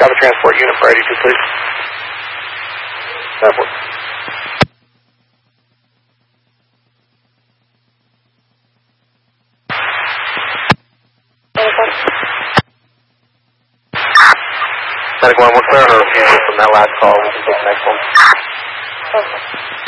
have a transport unit for 82, please. Transport. Medic 1, we're clear on a refusal from that last call. We'll take the next one. Okay.